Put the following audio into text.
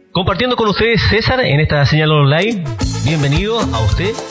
Compartiendo con ustedes César en esta señal online. Bienvenido a usted